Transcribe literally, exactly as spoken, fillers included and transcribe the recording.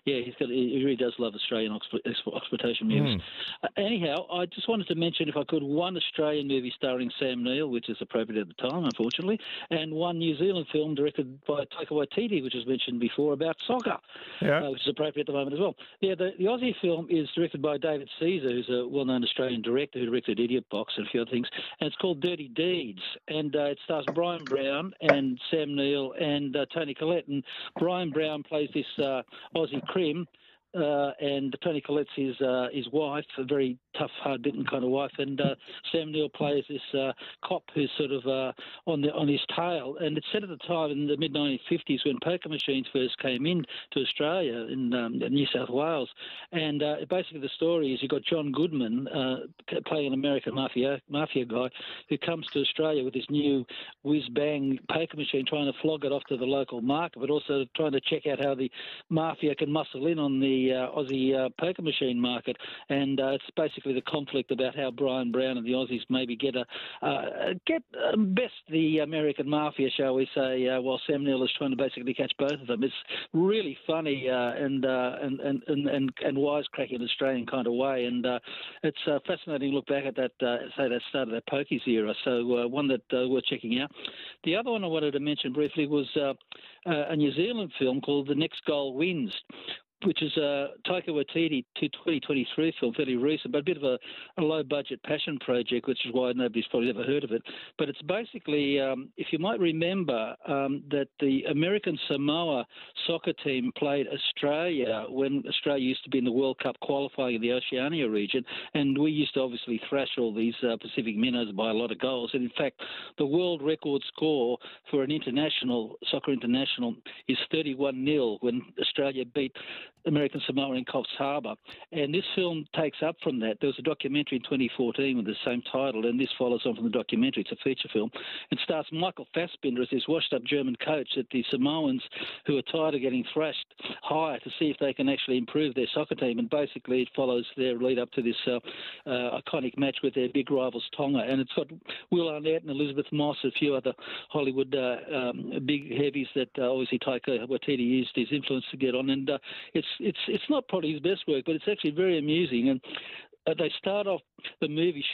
Yeah, he's got. He really does love Australian exploitation movies. Mm. Uh, anyhow, I just wanted to mention, if I could, one Australian movie starring Sam Neill, which is appropriate at the time, unfortunately, and one New Zealand film directed by Taika Waititi, which was mentioned before, about soccer, Yeah. uh, which is appropriate at the moment as well. Yeah, the, the Aussie film is directed by David Caesar, who's a well-known Australian director who directed Idiot Box and a few other things, and it's called Dirty Deeds, and uh, it stars Brian Brown and Sam Neill and uh, Tony Collette, and Brian Brown plays this uh, Aussie crim, uh, and Tony Collette's his uh, his wife, a very tough, hard-bitten kind of wife, and uh, Sam Neill plays this uh, cop who's sort of uh, on the on his tail. And it's set at the time in the mid nineteen fifties when poker machines first came in to Australia in um, New South Wales. And uh, basically the story is you've got John Goodman uh, playing an American mafia mafia guy who comes to Australia with this new whiz-bang poker machine, trying to flog it off to the local market, but also trying to check out how the mafia can muscle in on the uh, Aussie uh, poker machine market. And uh, it's basically the conflict about how Brian Brown and the Aussies maybe get a uh, get um, best the American mafia, shall we say, uh, while Sam Neill is trying to basically catch both of them. It's really funny uh, and, uh, and and and and and wisecracking in an Australian kind of way, and uh, it's a fascinating look back at that, uh, say, that start of that pokies era. So uh, one that uh, we're checking out. The other one I wanted to mention briefly was uh, uh, a New Zealand film called The Next Goal Wins, which is a Taika Waititi twenty twenty-three film, fairly recent, but a bit of a, a low-budget passion project, which is why nobody's probably ever heard of it. But it's basically, um, if you might remember, um, that the American Samoa soccer team played Australia when Australia used to be in the World Cup qualifying in the Oceania region, and we used to obviously thrash all these uh, Pacific minnows by a lot of goals. And in fact, the world record score for an international, soccer international, is thirty-one nil when Australia beat American Samoa in Coffs Harbour. And this film takes up from that. There was a documentary in twenty fourteen with the same title, and this follows on from the documentary. It's a feature film. It stars Michael Fassbender as this washed-up German coach that the Samoans, who are tired of getting thrashed, hire to see if they can actually improve their soccer team. And basically it follows their lead-up to this uh, uh, iconic match with their big rivals Tonga. And it's got Will Arnett and Elizabeth Moss, a few other Hollywood uh, um, big heavies that uh, obviously Taika Waititi used his influence to get on. And uh, it's It's it's not probably his best work, but it's actually very amusing. And uh, they start off the movie